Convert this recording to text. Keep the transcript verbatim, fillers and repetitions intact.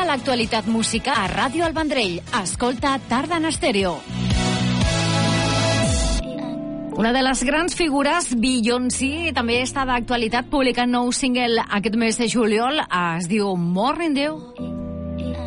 l'actualitat musical a Ràdio El Vendrell. Escolta Tarda en Estèreo. Una de les grans figures, Beyoncé, també està d'actualitat, publicant nou single aquest mes de juliol. Es diu Morning Dew.